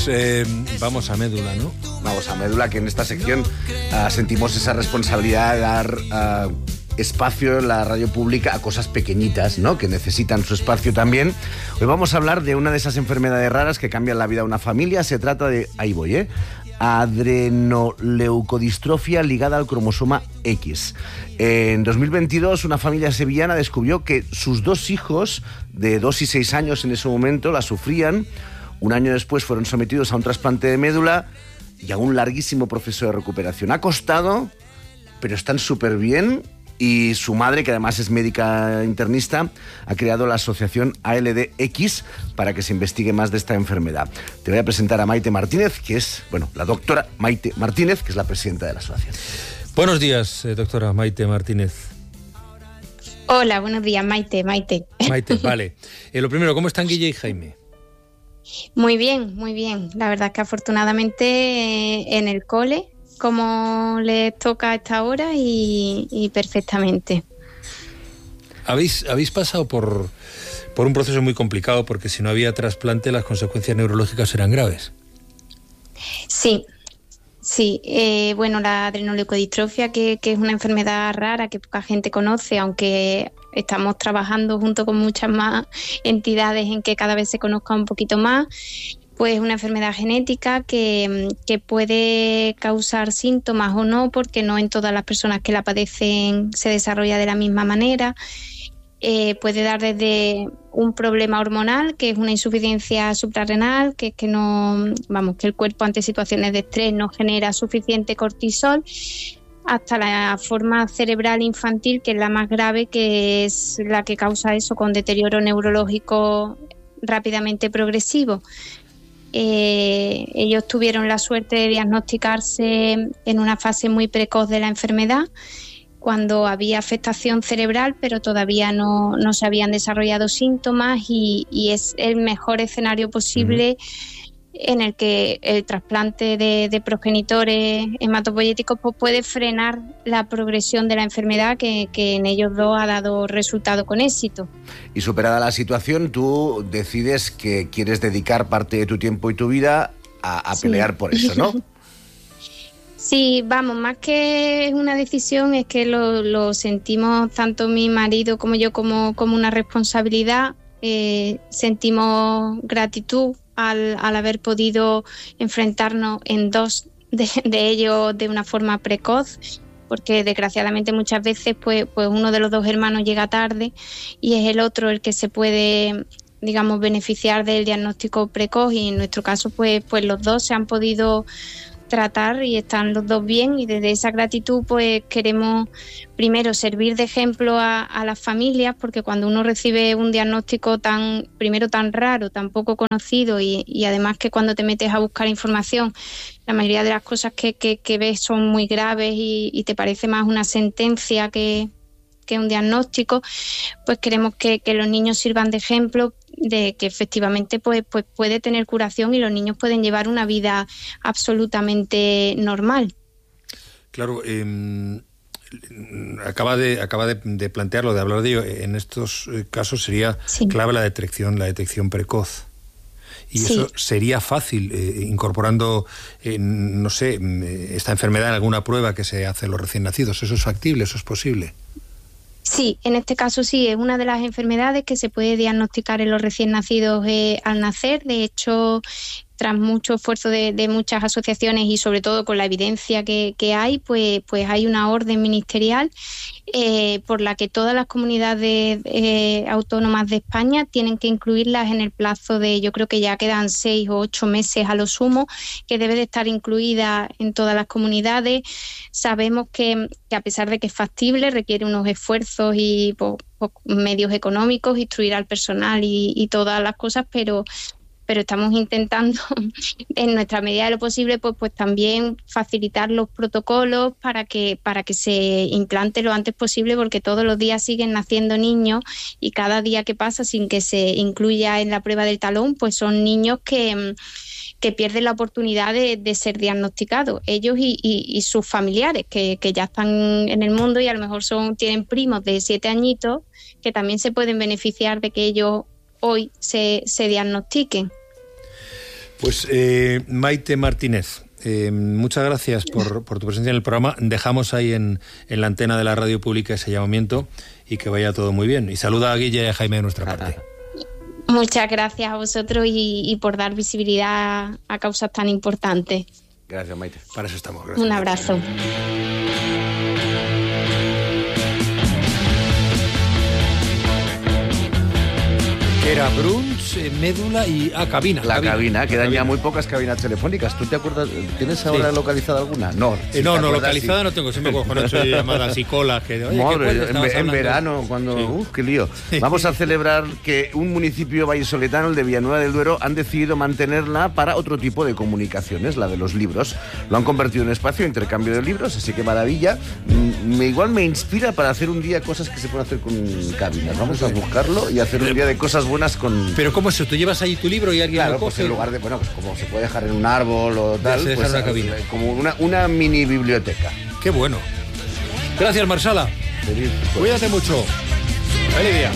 Pues vamos a Médula, ¿no? Vamos a Médula, que en esta sección sentimos esa responsabilidad de dar espacio en la radio pública a cosas pequeñitas, ¿no?, que necesitan su espacio también. Hoy vamos a hablar de una de esas enfermedades raras que cambian la vida de una familia. Se trata de, adrenoleucodistrofia ligada al cromosoma X. En 2022, una familia sevillana descubrió que sus dos hijos, de 2 y 6 años en ese momento, la sufrían. Un año después fueron sometidos a un trasplante de médula y a un larguísimo proceso de recuperación. Ha costado, pero están súper bien. Y su madre, que además es médica internista, ha creado la asociación ALDX para que se investigue más de esta enfermedad. Te voy a presentar a Maite Martínez, que es, la doctora Maite Martínez, que es la presidenta de la asociación. Buenos días, doctora Maite Martínez. Hola, buenos días, Maite. Maite, vale. Lo primero, ¿cómo están Guille y Jaime? Muy bien, muy bien. La verdad es que afortunadamente en el cole, como les toca a esta hora y perfectamente. Habéis pasado por un proceso muy complicado, porque si no había trasplante las consecuencias neurológicas eran graves. Sí. La adrenoleucodistrofia, que es una enfermedad rara que poca gente conoce, aunque estamos trabajando junto con muchas más entidades en que cada vez se conozca un poquito más. Pues una enfermedad genética que puede causar síntomas o no, porque no en todas las personas que la padecen se desarrolla de la misma manera. Puede dar desde un problema hormonal, que es una insuficiencia suprarrenal, que el cuerpo ante situaciones de estrés no genera suficiente cortisol, hasta la forma cerebral infantil, que es la más grave, que es la que causa eso, con deterioro neurológico rápidamente progresivo. Ellos tuvieron la suerte de diagnosticarse en una fase muy precoz de la enfermedad, cuando había afectación cerebral, pero todavía no se habían desarrollado síntomas, y es el mejor escenario posible en el que el trasplante de progenitores hematopoyéticos puede frenar la progresión de la enfermedad, que en ellos dos ha dado resultado con éxito. Y superada la situación, tú decides que quieres dedicar parte de tu tiempo y tu vida a pelear por eso, ¿no? Sí, más que una decisión, es que lo sentimos tanto mi marido como yo como una responsabilidad. Sentimos gratitud al haber podido enfrentarnos en dos de ellos de una forma precoz, porque desgraciadamente muchas veces pues uno de los dos hermanos llega tarde y es el otro el que se puede, beneficiar del diagnóstico precoz, y en nuestro caso pues los dos se han podido tratar y están los dos bien, y desde esa gratitud pues queremos primero servir de ejemplo a las familias, porque cuando uno recibe un diagnóstico tan raro, tan poco conocido, y además que cuando te metes a buscar información, la mayoría de las cosas que ves son muy graves y te parece más una sentencia que un diagnóstico, pues queremos que los niños sirvan de ejemplo de que efectivamente pues puede tener curación y los niños pueden llevar una vida absolutamente normal. Claro, acaba de plantearlo, de hablar de ello. En estos casos sería clave la detección precoz. Y eso sería fácil, incorporando, esta enfermedad en alguna prueba que se hace a los recién nacidos. ¿Eso es factible? ¿Eso es posible? Sí, en este caso sí, es una de las enfermedades que se puede diagnosticar en los recién nacidos al nacer. De hecho, tras mucho esfuerzo de muchas asociaciones y sobre todo con la evidencia que hay, pues hay una orden ministerial por la que todas las comunidades autónomas de España tienen que incluirlas en el plazo de, yo creo que ya quedan 6 o 8 meses a lo sumo, que debe de estar incluida en todas las comunidades. Sabemos que a pesar de que es factible, requiere unos esfuerzos y medios económicos, instruir al personal y todas las cosas, pero estamos intentando en nuestra medida de lo posible pues también facilitar los protocolos para que se implante lo antes posible, porque todos los días siguen naciendo niños y cada día que pasa sin que se incluya en la prueba del talón pues son niños que pierden la oportunidad de ser diagnosticados, ellos y sus familiares que ya están en el mundo y a lo mejor tienen primos de 7 añitos que también se pueden beneficiar de que ellos hoy se diagnostiquen. Pues Maite Martínez, muchas gracias por tu presencia en el programa. Dejamos ahí en la antena de la radio pública ese llamamiento y que vaya todo muy bien. Y saluda a Guille y a Jaime de nuestra parte. Muchas gracias a vosotros y por dar visibilidad a causas tan importantes. Gracias, Maite. Para eso estamos. Gracias. Un abrazo. Era Bruns, médula y cabina. La cabina, quedan ya muy pocas cabinas telefónicas. ¿Tú te acuerdas? ¿Tienes ahora localizada alguna? No. Si no, localizada sí. No tengo. Siempre con 8 llamadas y colas. Que, oye, madre, en verano, cuando... Sí. ¡Qué lío! Vamos a celebrar que un municipio vallisoletano, el de Villanueva del Duero, han decidido mantenerla para otro tipo de comunicaciones, la de los libros. Lo han convertido en espacio de intercambio de libros, así que maravilla. Igual me inspira para hacer un día cosas que se pueden hacer con cabinas. Vamos a buscarlo y hacer un día de cosas buenas con... Pero ¿cómo es eso? ¿Tú llevas ahí tu libro y alguien lo coge? Pues en lugar de, pues como se puede dejar en un árbol o tal, pues una cabina. Como una mini biblioteca. Qué bueno. Gracias, Marsala. Feliz. Cuídate mucho. Feliz día.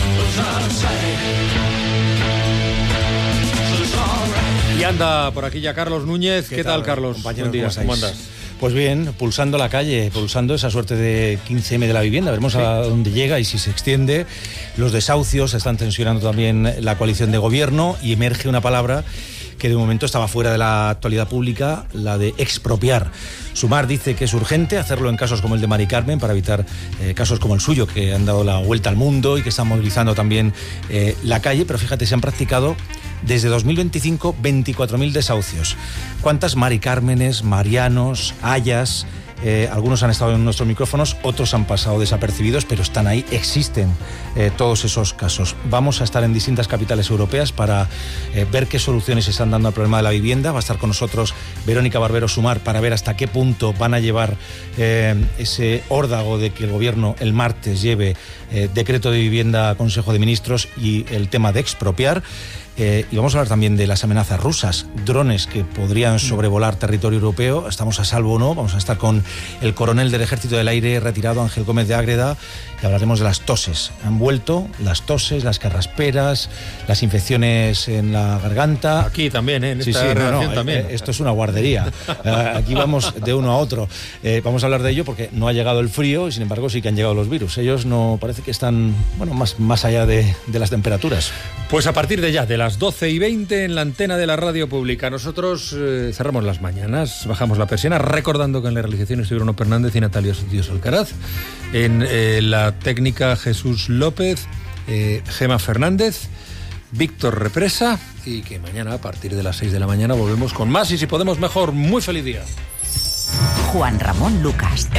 Y anda por aquí ya Carlos Núñez. ¿Qué tal, Carlos? Compañero, ¿cómo andas? Pues bien, pulsando la calle, pulsando esa suerte de 15M de la vivienda. Veremos a dónde llega y si se extiende. Los desahucios están tensionando también la coalición de gobierno y emerge una palabra que de momento estaba fuera de la actualidad pública, la de expropiar. Sumar dice que es urgente hacerlo en casos como el de Mari Carmen para evitar casos como el suyo, que han dado la vuelta al mundo y que están movilizando también la calle. Pero fíjate, se han practicado desde 2025 24.000 desahucios. ¿Cuántas Mari Cármenes, Marianos, Ayas? Algunos han estado en nuestros micrófonos, otros han pasado desapercibidos, pero están ahí, existen todos esos casos. Vamos a estar en distintas capitales europeas para ver qué soluciones se están dando al problema de la vivienda. Va a estar con nosotros Verónica Barbero Sumar para ver hasta qué punto van a llevar ese órdago de que el gobierno el martes lleve decreto de vivienda a Consejo de Ministros y el tema de expropiar. Y vamos a hablar también de las amenazas rusas, drones que podrían sobrevolar territorio europeo. ¿Estamos a salvo o no? Vamos a estar con el coronel del Ejército del Aire retirado, Ángel Gómez de Ágreda, y hablaremos de las toses. Han vuelto las toses, las carrasperas, las infecciones en la garganta. Aquí también, en esta redacción también. Esto es una guardería. Aquí vamos de uno a otro. Vamos a hablar de ello porque no ha llegado el frío y sin embargo sí que han llegado los virus. Ellos no parece que están más allá de las temperaturas. Pues a partir de ya, de las 12:20 en la antena de la radio pública. Nosotros cerramos las mañanas, bajamos la persiana, recordando que en la realización estuvieron Bruno Fernández y Natalia Sotillos Alcaraz. En la técnica Jesús López, Gema Fernández, Víctor Represa, y que mañana a partir de las 6 de la mañana volvemos con más y si podemos mejor. Muy feliz día. Juan Ramón Lucas.